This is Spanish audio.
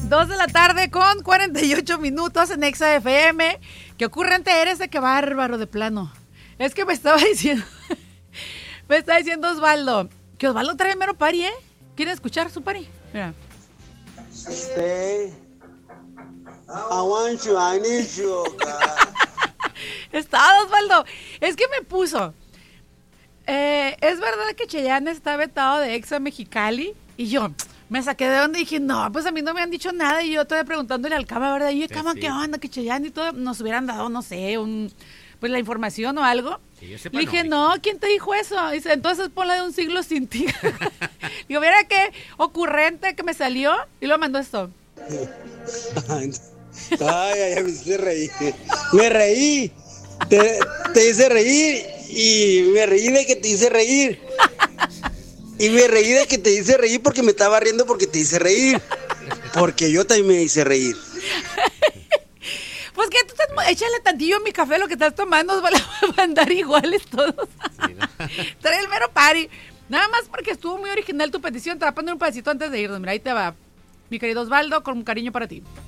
2 de la tarde con 48 minutos en Exa FM. ¿Qué ocurrente eres de qué bárbaro de plano? Es que me estaba diciendo Osvaldo, que Osvaldo trae mero pari, ¿eh? ¿Quieren escuchar su pari? Mira. Stay. I want you, I need you. Está Osvaldo. Es que me puso. ¿Es verdad que Chayanne está vetado de Exa Mexicali? Y yo me saqué de donde y dije, no, pues a mí no me han dicho nada. Y yo estoy preguntándole al Cama, ¿verdad? Y yo, Cama, ¿qué onda? Que Chayanne y todo nos hubieran dado, no sé, pues la información o algo. Le dije, no, ¿quién te dijo eso? Dice, entonces ponla de Un siglo sin ti. Digo, mira qué ocurrente que me salió. Y lo mandó esto. Ay, me hice reír. Me reí. Te hice reír. Y me reí de que te hice reír. Y me reí de que te hice reír porque me estaba riendo porque te hice reír. Porque yo también me hice reír. Pues que tú échale tantillo a mi café lo que estás tomando, van a andar iguales todos. Sí, ¿no? Trae el mero party. Nada más porque estuvo muy original tu petición. Te voy a poner un pedacito antes de irnos. Mira, ahí te va. Mi querido Osvaldo, con un cariño para ti.